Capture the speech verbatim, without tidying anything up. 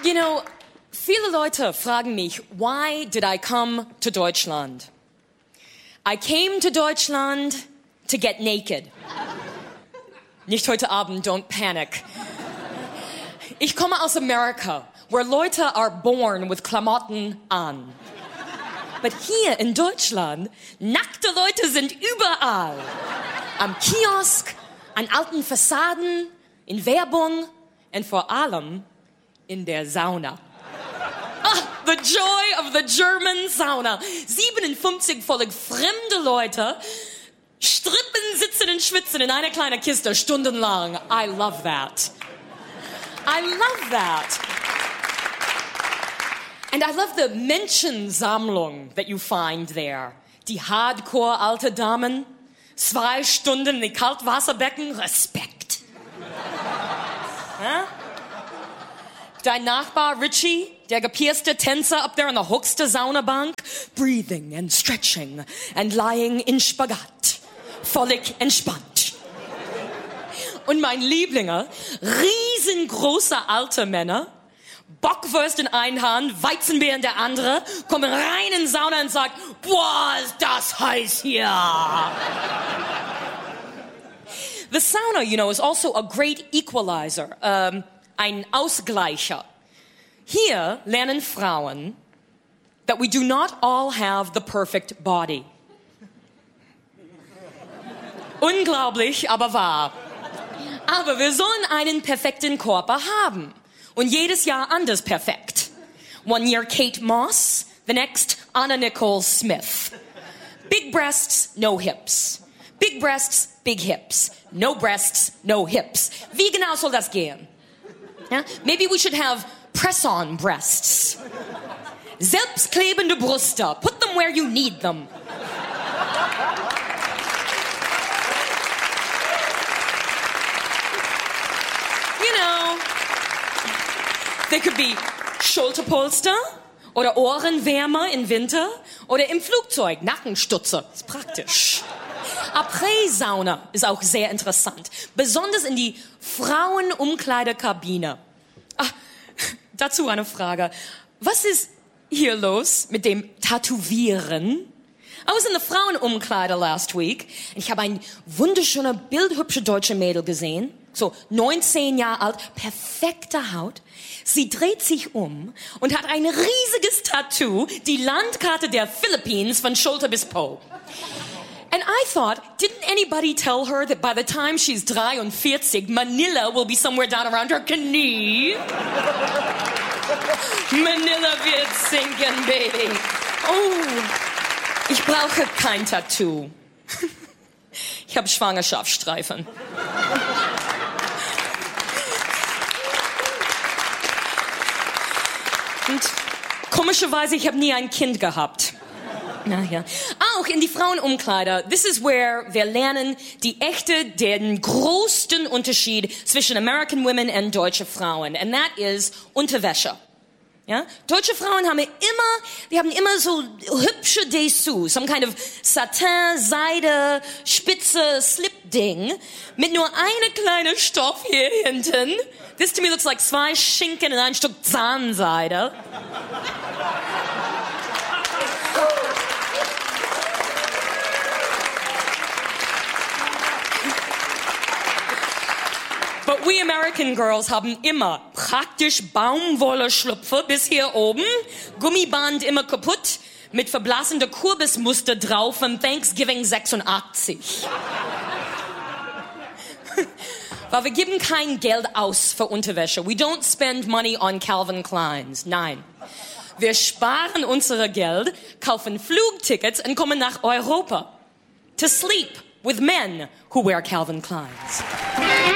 You know, viele Leute fragen mich, why did I come to Deutschland? I came to Deutschland to get naked. Nicht heute Abend, don't panic. Ich komme aus Amerika, where Leute are born with Klamotten an. But hier in Deutschland, nackte Leute sind überall. Am Kiosk, an alten Fassaden, in Werbung und vor allem in der Sauna. Ah, the joy of the German sauna. siebenundfünfzig völlig fremde Leute strippen, sitzen und schwitzen in einer kleinen Kiste stundenlang. I love that. I love that. And I love the Menschensammlung that you find there. Die hardcore alte Damen, zwei Stunden in die Kaltwasserbecken, Respekt. Huh? Dein Nachbar Richie, der gepierste Tänzer up there on the höchste Saunabank, breathing and stretching and lying in Spagat, völlig entspannt. Und mein Lieblinge, riesengroße alte Männer, Bockwurst in einer Hand, Weizenbier in der andere, kommen rein in die Sauna und sagen, boah, ist das heiß hier. The sauna, you know, is also a great equalizer, um, ein Ausgleicher. Hier lernen Frauen that we do not all have the perfect body. Unglaublich, aber wahr. Aber wir sollen einen perfekten Körper haben. Und jedes Jahr anders perfekt. One year Kate Moss, the next Anna Nicole Smith. Big breasts, no hips. Big breasts, big hips. No breasts, no hips. Wie genau soll das gehen? Yeah? Maybe we should have press-on breasts. Selbstklebende Brüste. Put them where you need them. You know, they could be Schulterpolster oder Ohrenwärmer im Winter oder im Flugzeug Nackenstütze. Ist praktisch. Après-Sauna ist auch sehr interessant. Besonders in die Frauenumkleidekabine. Ach, dazu eine Frage. Was ist hier los mit dem Tätowieren? I was in the Frauenumkleide last week. Ich habe ein wunderschöne, bildhübsche deutsche Mädel gesehen. So neunzehn Jahre alt, perfekte Haut. Sie dreht sich um und hat ein riesiges Tattoo, die Landkarte der Philippines von Schulter bis Po. And I thought, didn't anybody tell her that by the time she's dreiundvierzig, Manila will be somewhere down around her knee? Manila wird sinken, baby. Oh, ich brauche kein Tattoo. Ich habe Schwangerschaftsstreifen. Und komischerweise, ich habe nie ein Kind gehabt. Na ja. Auch in die Frauenumkleider. This is where wir lernen die echte, den größten Unterschied zwischen American women und deutsche Frauen. And that is Unterwäsche. Ja? Deutsche Frauen haben immer, die haben immer so hübsche Dessous, some kind of Satin, Seide, spitze Slip-Ding mit nur eine kleine Stoff hier hinten. This to me looks like zwei Schinken und ein Stück Zahnseide. But we American girls haben immer praktisch Baumwolle-Schlüpfer bis hier oben, Gummiband immer kaputt, mit verblassender Kürbismuster drauf von Thanksgiving sechsundachtzig. Weil wir geben kein Geld aus für Unterwäsche. We don't spend money on Calvin Kleins. Nein. Wir sparen unser Geld, kaufen Flugtickets und kommen nach Europa. To sleep with men who wear Calvin Kleins.